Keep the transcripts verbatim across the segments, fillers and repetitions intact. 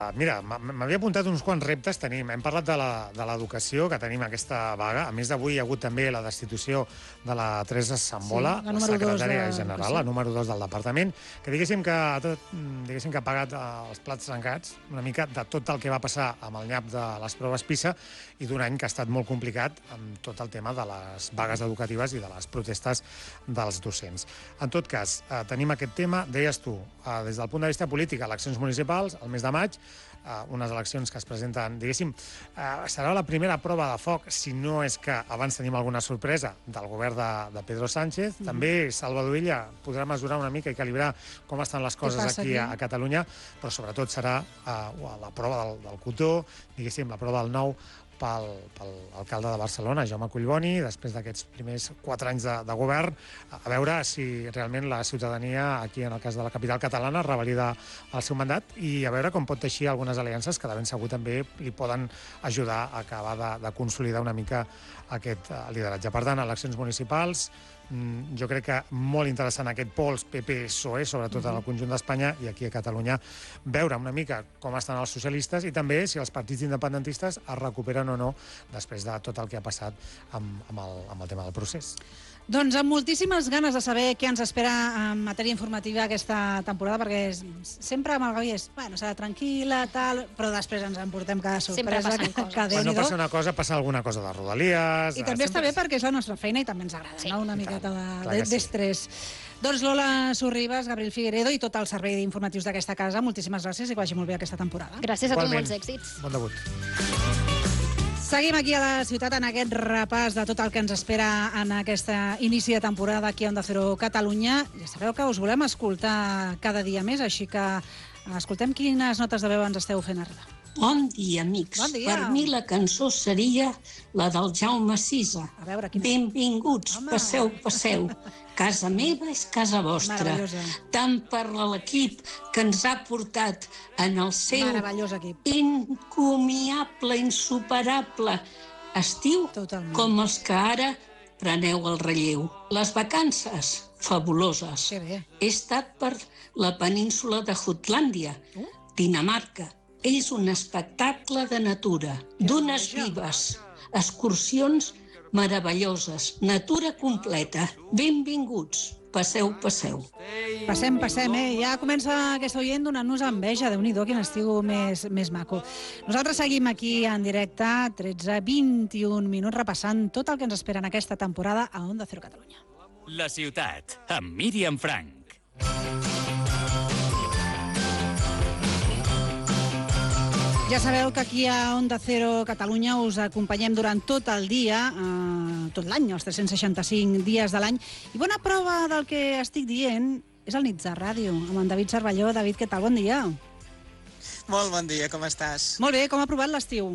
Mira, m'havia apuntat uns quants reptes. Tenim, hem parlat de l'educació, que tenim aquesta vaga. A més d'avui hi ha hagut també la destitució de la Teresa Sambola, Sí, la la número dos secretària de general, l'Educació. la número dos del departament, que diguéssim que, ha tot- diguéssim que ha pagat eh, els plats trencats una mica de tot el que va passar amb el nyap de les proves PISA i d'un any que ha estat molt complicat amb tot el tema de les vagues educatives i de les protestes dels docents. En tot cas, eh, tenim aquest tema, deies tu, eh, des del punt de vista polític, eleccions municipals, el mes de maig, Uh, unes eleccions que es presenten, diguéssim, uh, serà la primera prova de foc, si no és que abans tenim alguna sorpresa del govern de, de Pedro Sánchez. Mm. També Salvador Illa podrà mesurar una mica i calibrar com estan les coses aquí, aquí a, a Catalunya, però sobretot serà uh, la prova del, del cotó, diguéssim, la prova del nou pel, pel alcalde de Barcelona, Jaume Collboni, després d'aquests primers quatre anys de, de govern, a veure si realment la ciutadania, aquí en el cas de la capital catalana, revalida el seu mandat i a veure com pot teixir algunes aliances que de ben segur també li poden ajudar a acabar de, de consolidar una mica aquest uh, lideratge. Per tant, eleccions municipals, mm, jo crec que molt interessant aquest pols P P P S O E, sobretot en el conjunt d'Espanya i aquí a Catalunya, veure una mica com estan els socialistes i també si els partits independentistes es recuperen o no després de tot el que ha passat amb, amb, el, amb el tema del procés. Doncs amb moltíssimes ganes de saber què ens espera en matèria informativa aquesta temporada, perquè és, sempre amb el Gavi és, bueno, serà tranquil·la, tal, però després ens emportem cada sorpresa. Sempre passen coses. Que Quan no passa una cosa, passa alguna cosa de Rodalies... I també està bé perquè és la nostra feina i també ens agrada, Sí, no? Una i miqueta tant. de- Clar que de- sí. d'estrès. Doncs Lola Sorribas, Gabriel Figueredo i tot el servei d'informatius d'aquesta casa, moltíssimes gràcies i que vagi molt bé aquesta temporada. Gràcies a tu, Igualment. molts èxits. Bon debut. Seguim aquí a la ciutat en aquest repàs de tot el que ens espera en aquesta inici de temporada aquí a Onda Cero Catalunya. Ja sabeu que us volem escoltar cada dia més, així que escoltem quines notes de veu ens esteu fent arribar. Bon dia, amics. Bon dia. Per mi la cançó seria la del Jaume Sisa. A veure, quina... Benvinguts, Home. passeu, passeu. Casa meva és casa vostra. Meravellosa. Tant per l'equip que ens ha portat en el seu Meravellós equip. incomiable, insuperable estiu, Totalment. com els que ara preneu el relleu. Les vacances, fabuloses. Que bé. He estat per la península de Jutlàndia, Uh. Dinamarca. És un espectacle de natura, dunes vives, excursions meravelloses, natura completa. Benvinguts, passeu, passeu. Passem, passem, eh? Ja comença aquesta oient donant-nos enveja. Déu-n'hi-do, quin estiu més, més maco. Nosaltres seguim aquí en directe, tretze vint-i-un minuts, repassant tot el que ens espera en aquesta temporada a Onda Cero Catalunya. La ciutat, amb Míriam Frank. Ja sabeu que aquí a Onda Cero Catalunya us acompanyem durant tot el dia, eh, tot l'any, els tres-cents seixanta-cinc dies de l'any. I bona prova del que estic dient és el Nits de Ràdio, amb en David Cervelló. David, què tal? Bon dia. Molt bon dia, com estàs? Molt bé, com ha aprovat l'estiu?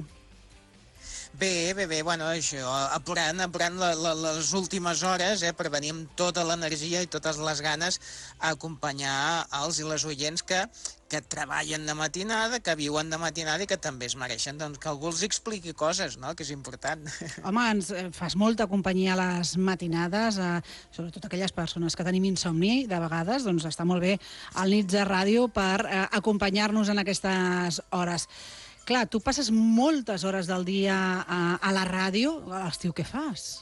Bé, bé, bé, bueno, això, apurant, apurant la, la, les últimes hores, eh, per venir amb tota l'energia i totes les ganes a acompanyar els i les oients que, que treballen de matinada, que viuen de matinada i que també es mereixen doncs, que algú els expliqui coses, no?, que és important. Home, ens eh, fas molta companyia a les matinades, eh, sobretot aquelles persones que tenim insomni, de vegades, doncs està molt bé el Nits de Ràdio per eh, acompanyar-nos en aquestes hores. Clar, tu passes moltes hores del dia a, a la ràdio. A l'estiu què fas?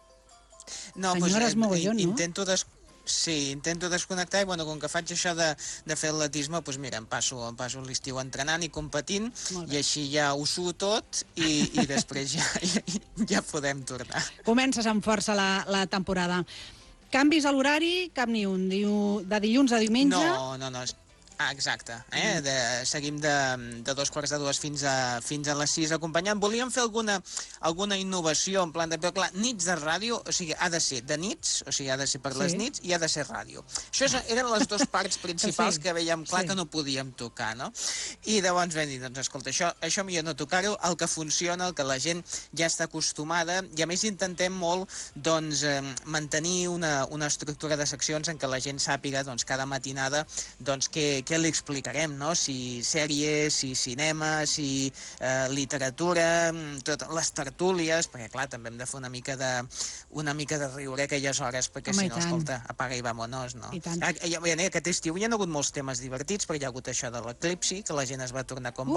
No, Senyores doncs, mogollon, no? Intento des... Sí, intento desconnectar i, bueno, com que faig això de, de fer atletisme, doncs mira, em passo, em passo l'estiu entrenant i competint i així ja ho suo tot i, i després ja, ja, ja podem tornar. Comences amb força la, la temporada. Canvis a l'horari? Cap ni un. Diu, de dilluns a diumenge? No, no, no. Ah, exacte. Eh? De, seguim de, de dos quarts de dues fins a, fins a les sis acompanyant. Volíem fer alguna, alguna innovació en plan de... Però clar, nits de ràdio, o sigui, ha de ser de nits, o sigui, ha de ser per les Sí. nits i ha de ser ràdio. Això eren les dues parts principals Sí. que veiem clar Sí. que no podíem tocar, no? I llavors vam dir, doncs escolta, això, això millor no tocar-ho, el que funciona, el que la gent ja està acostumada, i a més intentem molt, doncs, eh, mantenir una, una estructura de seccions en què la gent sàpiga, doncs, cada matinada, doncs, què, què li explicarem, no? Si sèries, si cinema, si eh, literatura, tot, les tertúlies, perquè clar, també hem de fer una mica de, una mica de riure aquelles hores, perquè Home, si i no, tant. escolta, apaga i vámonos, no? I tant. Ah, ja, ja, aquest estiu hi ha hagut molts temes divertits, perquè hi ha hagut això de l'eclipsi, que la gent es va tornar com